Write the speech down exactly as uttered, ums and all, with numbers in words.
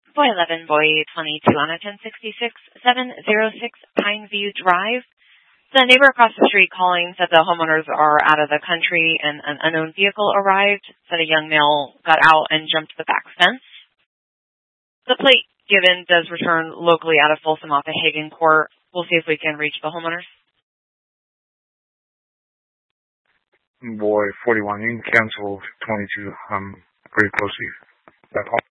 Boy eleven, Boy twenty-two on a ten sixty-six, seven oh six Pineview Drive. The neighbor across the street calling said the homeowners are out of the country and an unknown vehicle arrived. Said a young male got out and jumped the back fence. The plate given does return locally out of Folsom off of Hagen Court. We'll see if we can reach the homeowners. Boy forty-one, you can cancel twenty-two. I'm very close to you. That all.